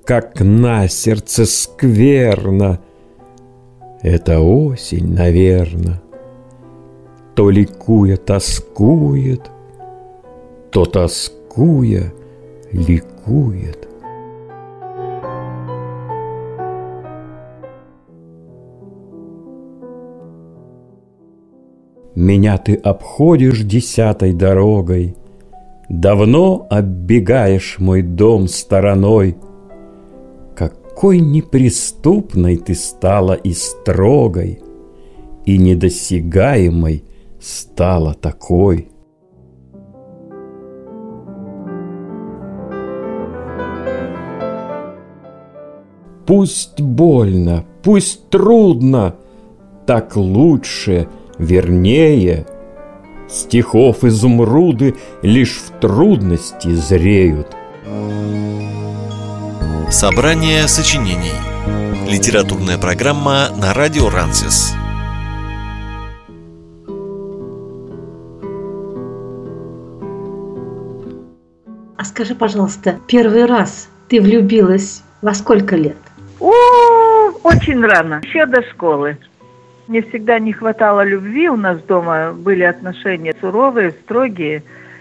как на сердце скверно. Это осень, наверно. То ликуя тоскует, то тоскуя ликует. Меня ты обходишь 10-й дорогой, давно оббегаешь мой дом стороной. Какой неприступной ты стала и строгой, и недосягаемой стала такой. Пусть больно, пусть трудно, так лучше, вернее. Стихов изумруды лишь в трудности зреют. Собрание сочинений. Литературная программа на радио Рансис. А скажи, пожалуйста, первый раз ты влюбилась во сколько лет? Очень рано, еще до школы. Мне всегда не хватало любви, у нас дома были отношения суровые, строгие.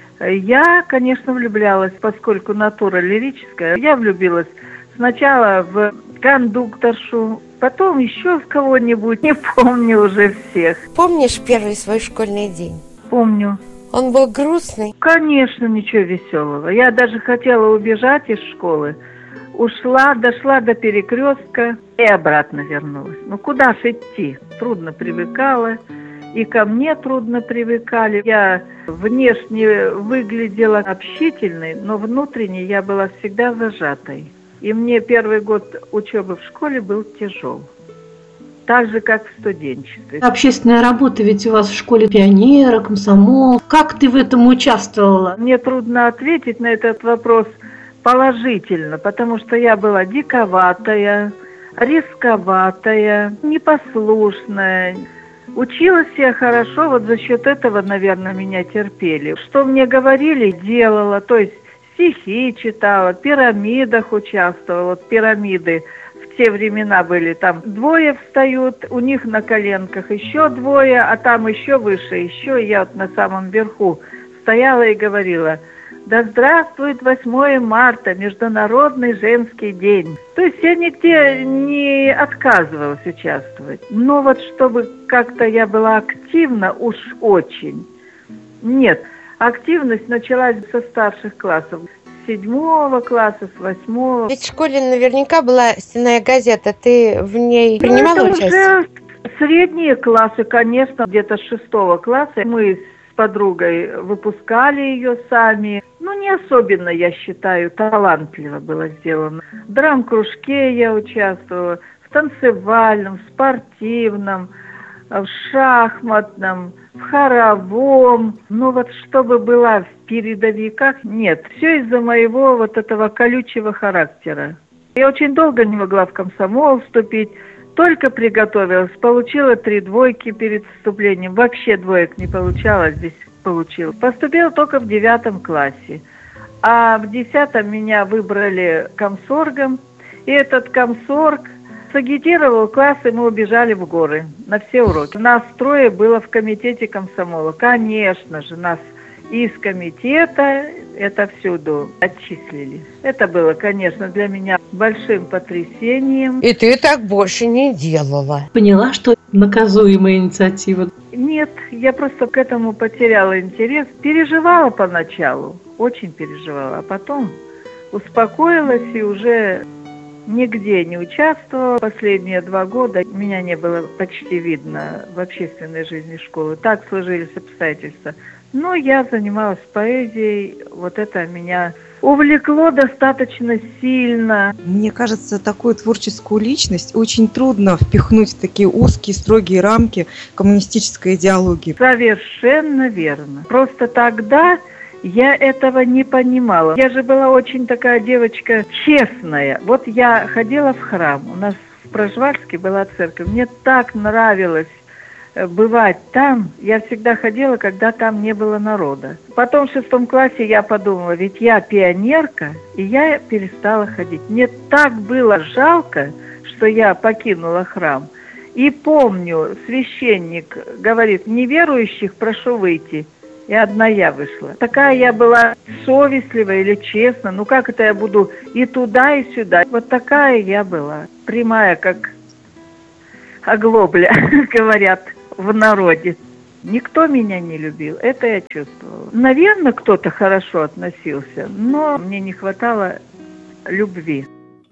Я, конечно, влюблялась, поскольку натура лирическая. Я влюбилась сначала в кондукторшу, потом еще в кого-нибудь, не помню уже всех. Помнишь первый свой школьный день? Помню. Он был грустный? Конечно, ничего веселого. Я даже хотела убежать из школы. Ушла, дошла до перекрестка и обратно вернулась. Ну, куда ж идти? Трудно привыкала, и ко мне трудно привыкали. Я внешне выглядела общительной, но внутренне я была всегда зажатой. И мне первый год учебы в школе был тяжел. Так же, как в студенчестве. Общественная работа ведь у вас в школе пионера, комсомол. Как ты в этом участвовала? Мне трудно ответить на этот вопрос положительно, потому что я была диковатая, рисковатая, непослушная. Училась я хорошо, вот за счет этого, наверное, меня терпели. Что мне говорили, делала, то есть стихи читала, в пирамидах участвовала. Вот пирамиды в те времена были, там двое встают, у них на коленках еще двое, а там еще выше, еще. Я вот на самом верху стояла и говорила: «Да здравствует 8 марта, Международный женский день». То есть я нигде не отказывалась участвовать. Но вот чтобы как-то я была активна, уж очень. Нет, активность началась со старших классов. С 7 класса, с 8. Ведь в школе наверняка была стенная газета. Ты в ней принимала участие? Уже средние классы, конечно, где-то с 6 класса. Мы с подругой выпускали ее сами. Ну, не особенно, я считаю, талантливо было сделано. В драм-кружке я участвовала, в танцевальном, в спортивном, в шахматном, в хоровом. Ну, вот чтобы была в передовиках, нет. Все из-за моего вот этого колючего характера. Я очень долго не могла в комсомол вступить. Только приготовилась, получила 3 двойки перед вступлением. Вообще двоек не получала, здесь получила. Поступила только в 9 классе. А в 10 меня выбрали комсоргом. И этот комсорг сагитировал класс, и мы убежали в горы на все уроки. Нас 3 было в комитете комсомола. Конечно же, нас из комитета это всюду отчислили. Это было, конечно, для меня большим потрясением. И ты так больше не делала. Поняла, что наказуемая инициатива? Нет, я просто к этому потеряла интерес. Переживала поначалу, очень переживала, а потом успокоилась и уже нигде не участвовала. Последние 2 года меня не было почти видно в общественной жизни школы. Так сложились обстоятельства. Но я занималась поэзией, вот это меня увлекло достаточно сильно. Мне кажется, такую творческую личность очень трудно впихнуть в такие узкие, строгие рамки коммунистической идеологии. Совершенно верно. Просто тогда я этого не понимала. Я же была очень такая девочка честная. Вот я ходила в храм, у нас в Прожвальске была церковь, мне так нравилось бывать там, я всегда ходила, когда там не было народа. Потом в 6 классе я подумала, ведь я пионерка, и я перестала ходить. Мне так было жалко, что я покинула храм. И помню, священник говорит, неверующих прошу выйти. И одна я вышла. Такая я была совестливая или честная. Ну как это я буду и туда, и сюда? Вот такая я была. Прямая, как оглобля, говорят в народе. Никто меня не любил, это я чувствовала. Наверное, кто-то хорошо относился, но мне не хватало любви.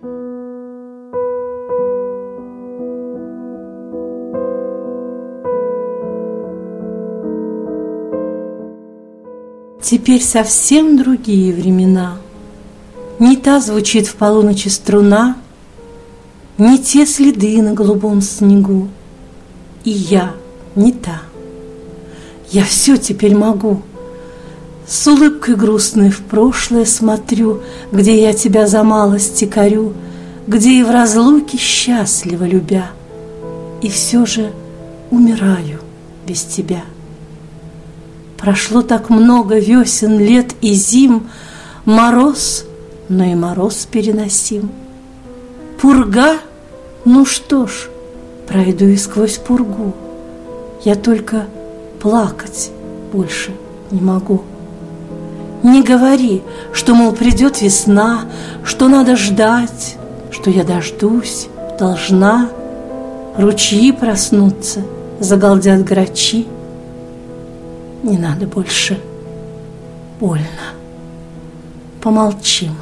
Теперь совсем другие времена. Не та звучит в полуночи струна, не те следы на голубом снегу. И я не та. Я все теперь могу. С улыбкой грустной в прошлое смотрю, где я тебя за малости корю, где и в разлуке счастливо любя, и все же умираю без тебя. Прошло так много весен, лет и зим, мороз, но и мороз переносим. Пурга, ну что ж, пройду и сквозь пургу. Я только плакать больше не могу. Не говори, что, мол, придет весна, что надо ждать, что я дождусь, должна. Ручьи проснутся, загалдят грачи. Не надо больше, больно. Помолчим.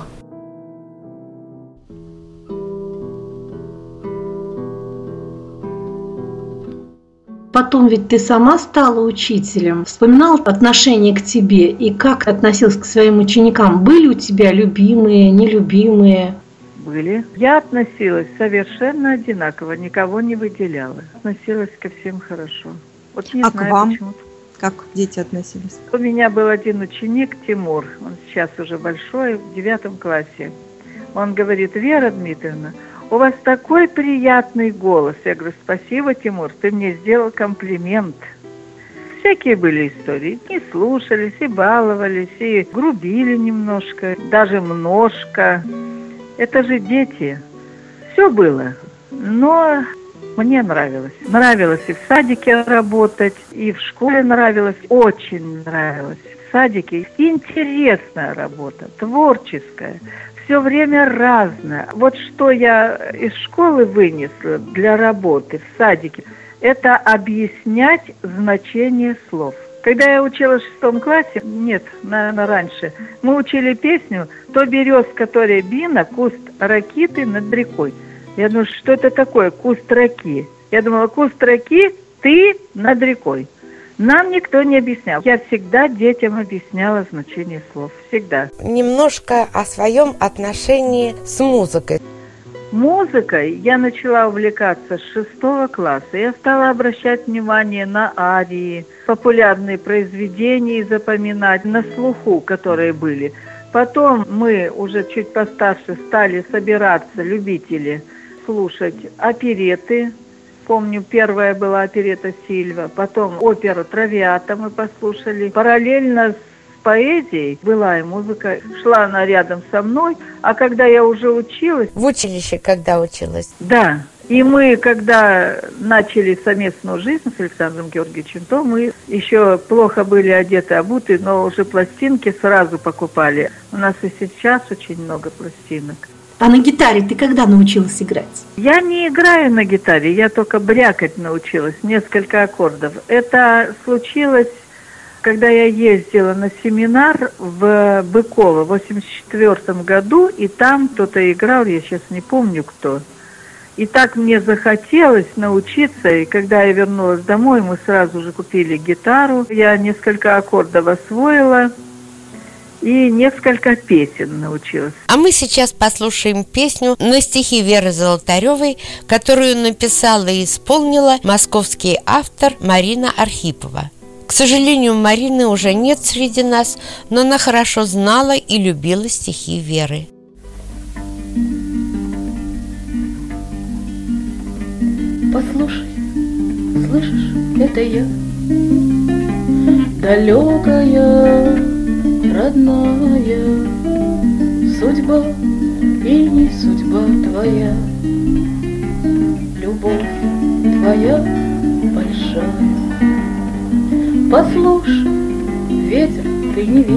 Потом ведь ты сама стала учителем. Вспоминал отношение к тебе и как относился к своим ученикам? Были у тебя любимые, нелюбимые? Были. Я относилась совершенно одинаково, никого не выделяла. Относилась ко всем хорошо. Вот не А знаю, к вам? почему. Как дети относились? У меня был один ученик, Тимур, он сейчас уже большой, в 9 классе. Он говорит: Вера Дмитриевна, у вас такой приятный голос. Я говорю: спасибо, Тимур, ты мне сделал комплимент. Всякие были истории. И слушались, и баловались, и грубили немножко, даже множко. Это же дети. Все было. Но мне нравилось. Нравилось и в садике работать, и в школе нравилось. Очень нравилось. В садике интересная работа, творческая. Все время разное. Вот что я из школы вынесла для работы в садике, это объяснять значение слов. Когда я училась в 6 классе, нет, наверное, раньше, мы учили песню «То березка, то рябина, куст ракиты над рекой». Я думаю, что это такое, куст раки? Я думала, куст раки, ты над рекой. Нам никто не объяснял. Я всегда детям объясняла значение слов. Всегда. Немножко о своем отношении с музыкой. Музыкой я начала увлекаться с 6 класса. Я стала обращать внимание на арии, популярные произведения запоминать, на слуху, которые были. Потом мы уже чуть постарше стали собираться, любители, слушать опереты. Помню, первая была оперета «Сильва», потом оперу «Травиата» мы послушали. Параллельно с поэзией была и музыка. Шла она рядом со мной, а когда я уже училась... В училище когда училась? Да. И мы, когда начали совместную жизнь с Александром Георгиевичем, то мы еще плохо были одеты, обуты, но уже пластинки сразу покупали. У нас и сейчас очень много пластинок. А на гитаре ты когда научилась играть? Я не играю на гитаре, я только брякать научилась, несколько аккордов. Это случилось, когда я ездила на семинар в Быково в 1984 году, и там кто-то играл, я сейчас не помню кто. И так мне захотелось научиться, и когда я вернулась домой, мы сразу же купили гитару. Я несколько аккордов освоила и несколько песен научилась. А мы сейчас послушаем песню на стихи Веры Золотаревой, которую написала и исполнила московский автор Марина Архипова. К сожалению, Марины уже нет среди нас, но она хорошо знала и любила стихи Веры. Послушай, слышишь, это я, далекая, родная, судьба и не судьба твоя, любовь твоя большая. Послушай, ветер, ты не видишь,